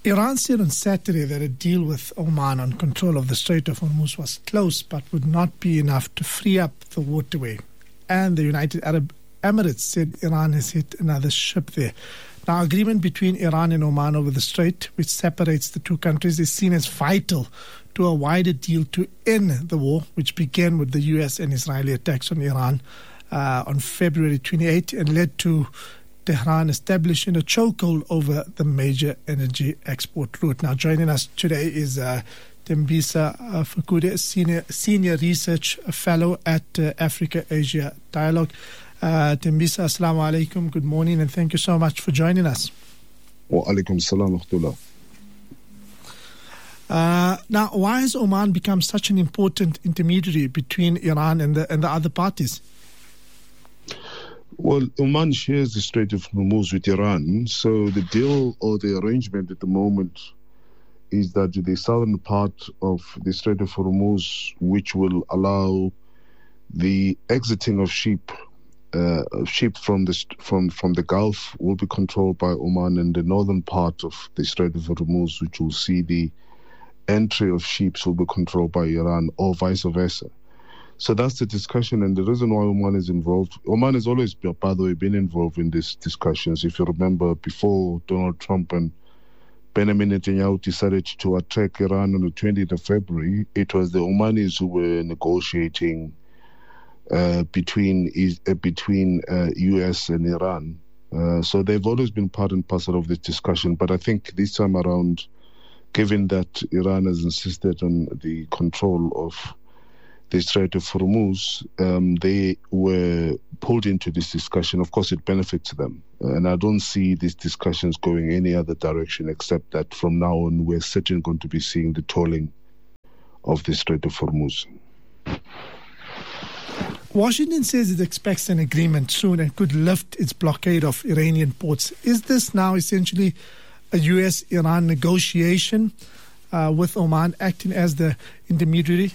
Iran said on Saturday that a deal with Oman on control of the Strait of Hormuz was close but would not be enough to free up the waterway. And the United Arab Emirates said Iran has hit another ship there. Now, agreement between Iran and Oman over the strait, which separates the two countries, is seen as vital to a wider deal to end the war, which began with the U.S. and Israeli attacks on Iran on February 28 and led to Tehran establishing a chokehold over the major energy export route. Now, joining us today is Thembisa Fukude, Senior Research Fellow at Africa-Asia Dialogue. Thembisa, assalamu alaikum, good morning, and thank you so much for joining us. Wa alaikum salam wa Now, why has Oman become such an important intermediary between Iran and the other parties? Well, Oman shares the Strait of Hormuz with Iran, so the deal or the arrangement at the moment is that the southern part of the Strait of Hormuz, which will allow the exiting of ship from the Gulf, will be controlled by Oman, and the northern part of the Strait of Hormuz, which will see the entry of ships, will be controlled by Iran, or vice versa. So that's the discussion, and the reason why Oman is involved. Oman has always, by the way, been involved in these discussions. If you remember, before Donald Trump and Benjamin Netanyahu decided to attack Iran on the 20th of February, it was the Omanis who were negotiating between US and Iran. So they've always been part and parcel of this discussion. But I think this time around, given that Iran has insisted on the control of the Strait of Hormuz, they were pulled into this discussion. Of course, it benefits them. And I don't see these discussions going any other direction except that from now on, we're certainly going to be seeing the tolling of the Strait of Hormuz. Washington says it expects an agreement soon and could lift its blockade of Iranian ports. Is this now essentially a U.S.-Iran negotiation with Oman acting as the intermediary?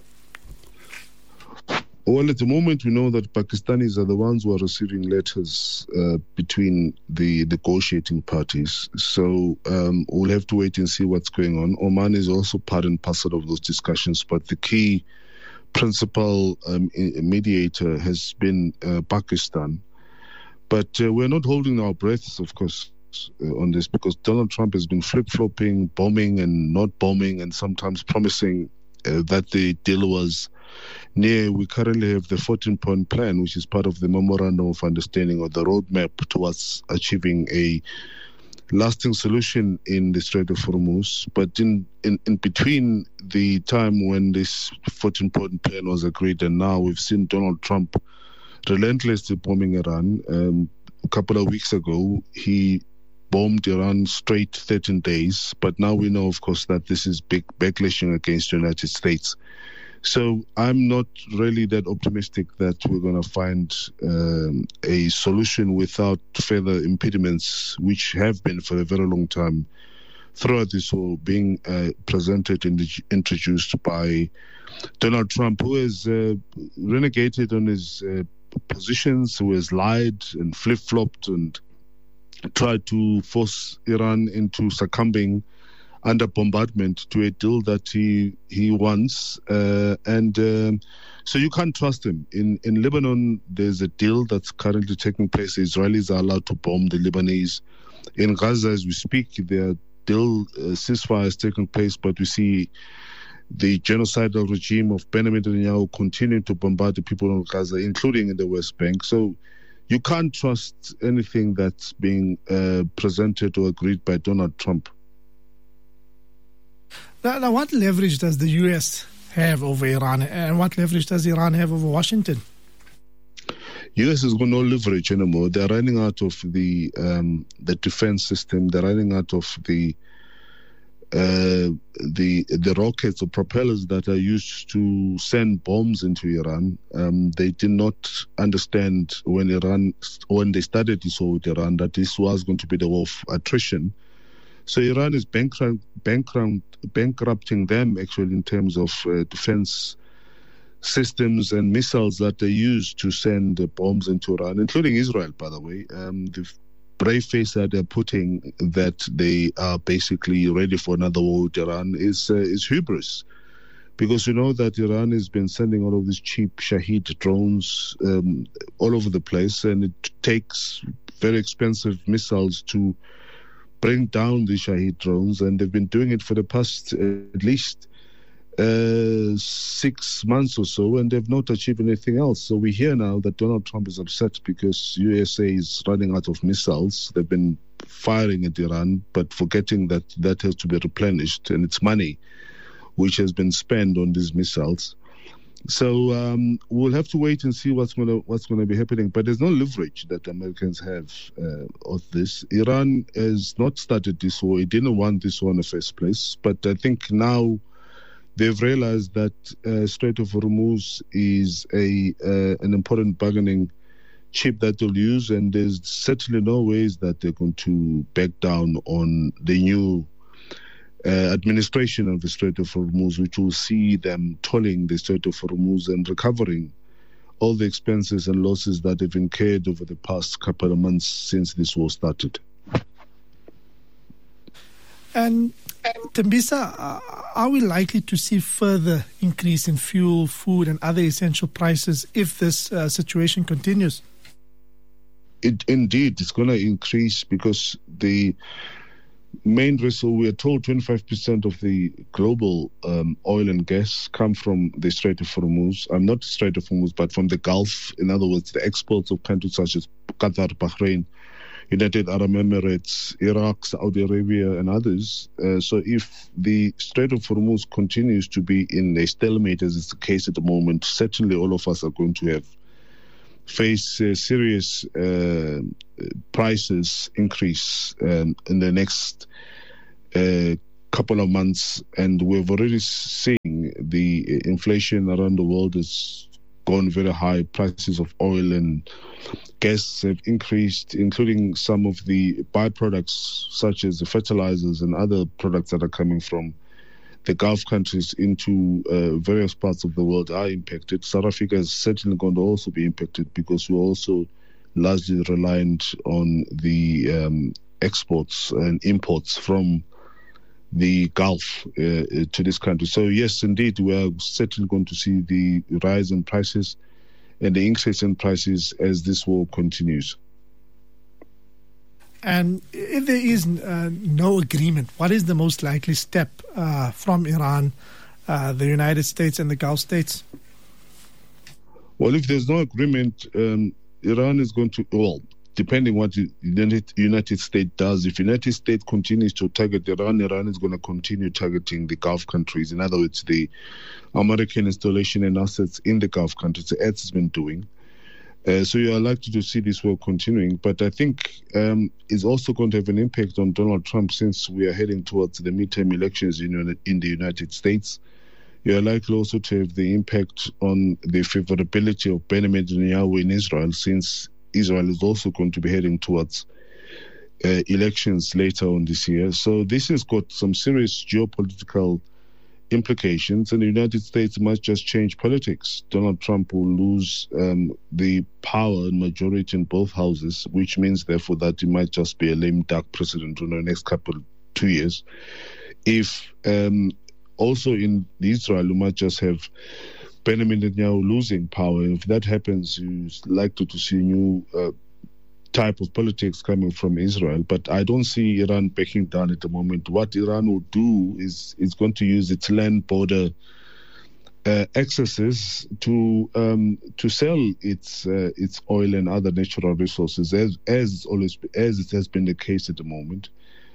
Well, at the moment, we know that Pakistanis are the ones who are receiving letters between the negotiating parties. So we'll have to wait and see what's going on. Oman is also part and parcel of those discussions, but the key principal mediator has been Pakistan. But we're not holding our breaths, of course, on this, because Donald Trump has been flip-flopping, bombing and not bombing, and sometimes promising that the deal was near. We currently have the 14-point plan, which is part of the memorandum of understanding or the roadmap towards achieving a lasting solution in the Strait of Hormuz. But in between the time when this 14-point plan was agreed and now, we've seen Donald Trump relentlessly bombing Iran. A couple of weeks ago, he bombed Iran straight 13 days. But now we know, of course, that this is big backlashing against the United States. So I'm not really that optimistic that we're going to find a solution without further impediments, which have been for a very long time throughout this whole being presented and introduced by Donald Trump, who has renegated on his positions, who has lied and flip-flopped and tried to force Iran into succumbing under bombardment to a deal that he wants. So you can't trust him. In Lebanon, there's a deal that's currently taking place. The Israelis are allowed to bomb the Lebanese. In Gaza, as we speak, there are still ceasefires taking place, but we see the genocidal regime of Benjamin Netanyahu continuing to bombard the people of Gaza, including in the West Bank. So you can't trust anything that's being presented or agreed by Donald Trump. Now, what leverage does the U.S. have over Iran, and what leverage does Iran have over Washington? U.S. has got no leverage anymore. They're running out of the defense system. They're running out of the rockets or propellers that are used to send bombs into Iran. They did not understand when they started this war with Iran that this was going to be the war of attrition. So Iran is bankrupting them, actually, in terms of defense systems and missiles that they use to send bombs into Iran, including Israel, by the way. They've brave face that they're putting, that they are basically ready for another war with Iran, is hubris. Because you know that Iran has been sending all of these cheap Shahed drones all over the place, and it takes very expensive missiles to bring down the Shahed drones, and they've been doing it for the past at least 6 months or so, and they've not achieved anything else. So we hear now that Donald Trump is upset because USA is running out of missiles. They've been firing at Iran, but forgetting that that has to be replenished, and it's money which has been spent on these missiles. So we'll have to wait and see what's going to be happening. But there's no leverage that Americans have of this. Iran has not started this war. It didn't want this war in the first place. But I think now they've realized that Strait of Hormuz is an important bargaining chip that they'll use, and there's certainly no ways that they're going to back down on the new administration of the Strait of Hormuz, which will see them tolling the Strait of Hormuz and recovering all the expenses and losses that they've incurred over the past couple of months since this war started. And Tembisa, are we likely to see further increase in fuel, food and other essential prices if this situation continues? Indeed, it's going to increase because the main risk, we are told 25% of the global oil and gas come from the Strait of Hormuz. Not the Strait of Hormuz, but from the Gulf. In other words, the exports of countries such as Qatar, Bahrain, United Arab Emirates, Iraq, Saudi Arabia, and others. So if the Strait of Hormuz continues to be in a stalemate, as is the case at the moment, certainly all of us are going to face serious prices increase in the next couple of months. And we've already seen the inflation around the world has gone very high. Prices of oil and gas have increased, including some of the byproducts such as the fertilizers and other products that are coming from the Gulf countries into various parts of the world are impacted. South Africa is certainly going to also be impacted because we're also largely reliant on the exports and imports from the Gulf to this country. So yes, indeed, we are certainly going to see the rise in prices and the increase in prices as this war continues. And if there is no agreement, what is the most likely step from Iran, the United States and the Gulf states? Well, if there's no agreement, Iran is going to, well, depending what the United States does, if the United States continues to target Iran, Iran is going to continue targeting the Gulf countries. In other words, the American installation and assets in the Gulf countries, as it's been doing. So you are likely to see this war continuing. But I think it's also going to have an impact on Donald Trump since we are heading towards the midterm elections in the United States. You are likely also to have the impact on the favorability of Benjamin Netanyahu in Israel, since Israel is also going to be heading towards elections later on this year. So this has got some serious geopolitical implications, and the United States must just change politics. Donald Trump will lose the power and majority in both houses, which means, therefore, that he might just be a lame duck president in the next 2 years. If also in Israel, you might just have Benjamin Netanyahu losing power. If that happens, you're likely to see a new type of politics coming from Israel. But I don't see Iran backing down at the moment. What Iran will do is it's going to use its land border excesses to sell its oil and other natural resources, as it has been the case at the moment.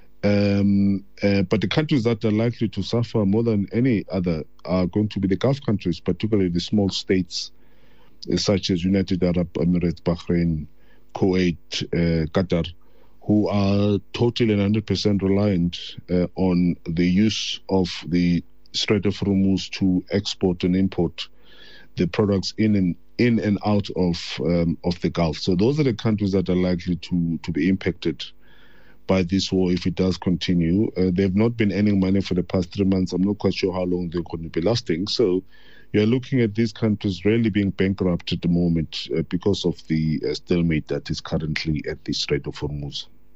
But the countries that are likely to suffer more than any other are going to be the Gulf countries, particularly the small states such as United Arab Emirates, Bahrain, Kuwait, Qatar, who are totally and 100% reliant on the use of the Strait of Hormuz to export and import the products in and out of the Gulf. So those are the countries that are likely to be impacted by this war if it does continue. They've not been earning money for the past 3 months. I'm not quite sure how long they're going to be lasting. So you're looking at these countries really being bankrupt at the moment because of the stalemate that is currently at the Strait of Hormuz.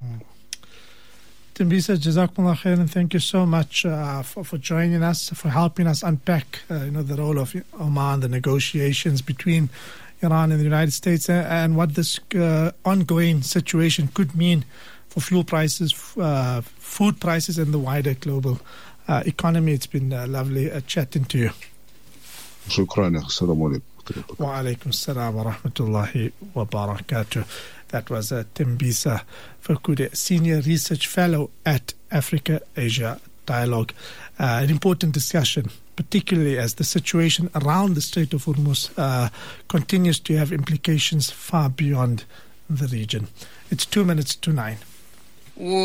Tembisa, Jazakumullah khair, and thank you so much for joining us, for helping us unpack the role of Oman, the negotiations between Iran and the United States, and what this ongoing situation could mean for fuel prices, food prices, and the wider global economy. It's been lovely chatting to you. Shukran. Assalamu alaikum. Wa alaikum assalam wa rahmatullahi wa barakatuh. That was Tembisa Fakude, Senior Research Fellow at Africa-Asia Dialogue. An important discussion, particularly as the situation around the Strait of Hormuz continues to have implications far beyond the region. It's 9:02.